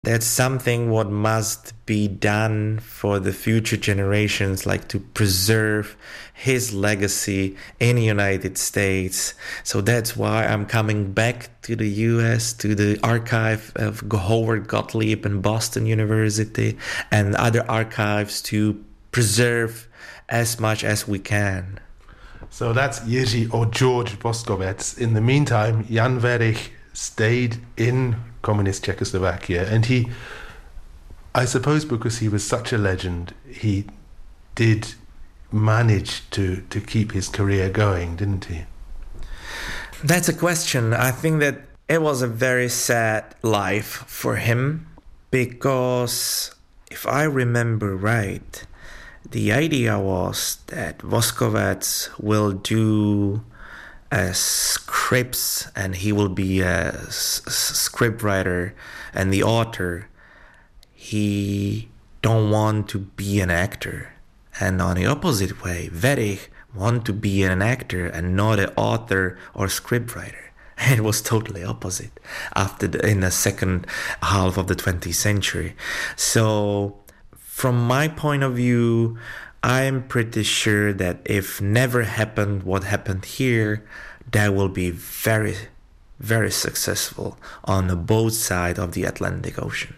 That's something what must be done for the future generations, like to preserve his legacy in the United States. So that's why I'm coming back to the US, to the archive of Howard Gottlieb and Boston University and other archives to preserve as much as we can. So that's Jiří or George Voskovec. In the meantime, Jan Werich stayed in communist Czechoslovakia, and he, I suppose because he was such a legend, he did manage to keep his career going, didn't he? That's a question. I think that it was a very sad life for him, because if I remember right, the idea was that Voskovec will do scripts, and he will be a script writer and the author. He don't want to be an actor. And on the opposite way, Werich want to be an actor and not an author or script writer. It was totally opposite in the second half of the 20th century. So from my point of view, I'm pretty sure that if never happened what happened here, that will be very, very successful on both sides of the Atlantic Ocean.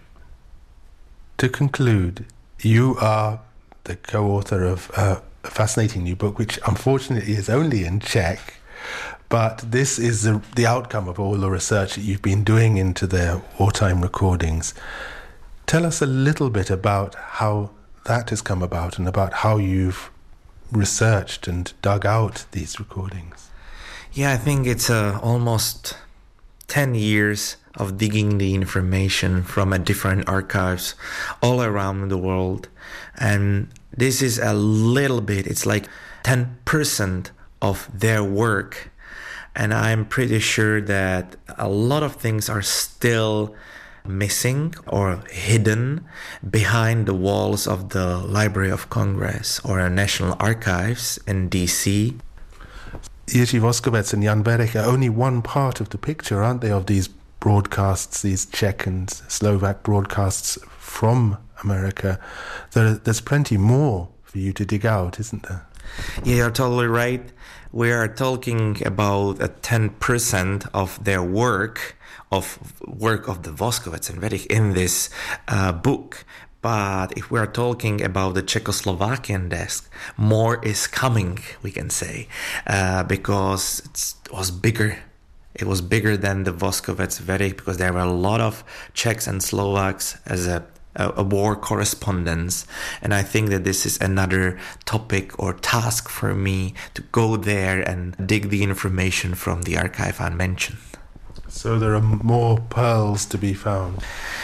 To conclude, you are the co-author of a fascinating new book, which unfortunately is only in Czech, but this is the outcome of all the research that you've been doing into their wartime recordings. Tell us a little bit about how that has come about and about how you've researched and dug out these recordings. Yeah, I think it's almost 10 years of digging the information from different archives all around the world. And this is a little bit, it's like 10% of their work. And I'm pretty sure that a lot of things are still missing or hidden behind the walls of the Library of Congress or National Archives in DC. Jiří Voskovec and Jan Werich are only one part of the picture, aren't they, of these broadcasts, these Czech and Slovak broadcasts from America. There's plenty more for you to dig out, isn't there? Yeah, you're totally right. We are talking about 10% of their work of the Voskovec and Werich in this book. But if we are talking about the Czechoslovakian desk, more is coming, we can say, because it was bigger. It was bigger than the Voskovec Werich, because there were a lot of Czechs and Slovaks as a war correspondence. And I think that this is another topic or task for me to go there and dig the information from the archive I mentioned. So there are more pearls to be found.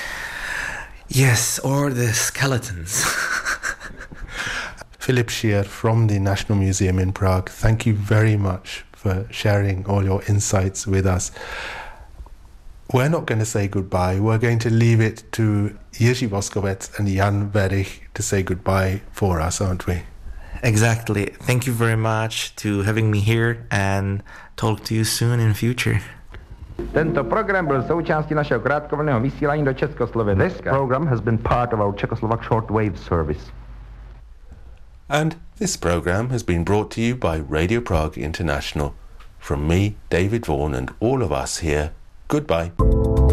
Yes, or the skeletons. Philip Schier from the National Museum in Prague, thank you very much for sharing all your insights with us. We're not going to say goodbye. We're going to leave it to Jiří Voskovec and Jan Werich to say goodbye for us, aren't we? Exactly. Thank you very much to having me here, and talk to you soon in future. Tento program byl součástí našeho krátkovlnného vysílání do Československa. This program has been part of our Czechoslovak shortwave service. And this program has been brought to you by Radio Prague International. From me, David Vaughan, and all of us here, goodbye.